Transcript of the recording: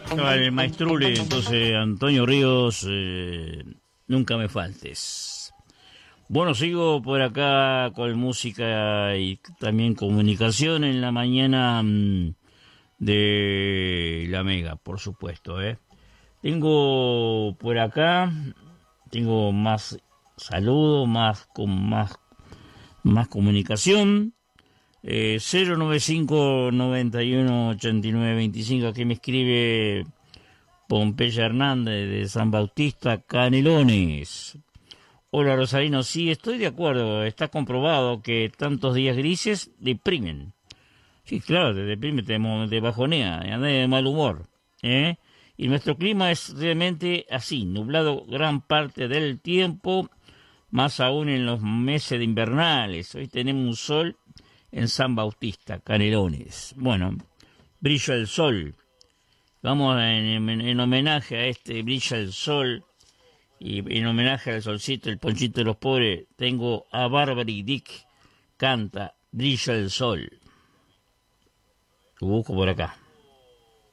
El maestrule, entonces, Antonio Ríos, nunca me faltes. Bueno, sigo por acá con música y también comunicación en la mañana de la Mega, por supuesto, Tengo por acá, tengo más saludos, más comunicación. 095 91 89 25, aquí me escribe Pompeya Hernández de San Bautista, Canelones. Hola Rosalino, sí, estoy de acuerdo, está comprobado que tantos días grises deprimen. Sí, claro, te deprime, te bajonea, andas de mal humor, Y nuestro clima es realmente así, nublado gran parte del tiempo, más aún en los meses de invernales. Hoy tenemos un sol en San Bautista, Canelones. Bueno, brilla el sol. Vamos en homenaje a este brilla el sol y en homenaje al solcito, el ponchito de los pobres, tengo a Barbary Dick, canta Brilla el sol. Lo busco por acá.